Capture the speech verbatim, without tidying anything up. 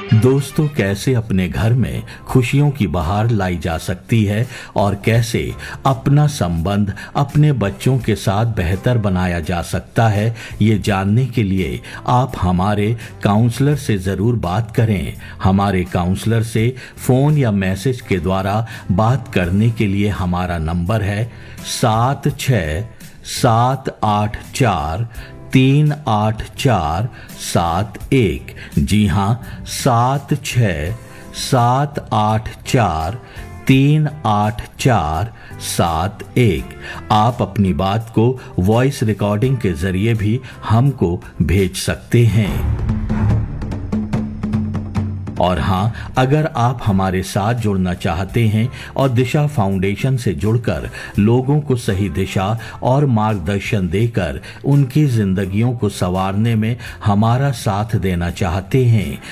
दोस्तों, कैसे अपने घर में खुशियों की बहार लाई जा सकती है और कैसे अपना संबंध अपने बच्चों के साथ बेहतर बनाया जा सकता है, ये जानने के लिए आप हमारे काउंसलर से जरूर बात करें। हमारे काउंसलर से फोन या मैसेज के द्वारा बात करने के लिए हमारा नंबर है सात छः सात आठ चार तीन आठ चार सात एक। जी हाँ, सात छः सात आठ चार तीन आठ चार सात एक। आप अपनी बात को वॉइस रिकॉर्डिंग के जरिए भी हमको भेज सकते हैं। और हाँ, अगर आप हमारे साथ जुड़ना चाहते हैं और दिशा फाउंडेशन से जुड़कर लोगों को सही दिशा और मार्गदर्शन देकर उनकी जिंदगियों को संवारने में हमारा साथ देना चाहते हैं,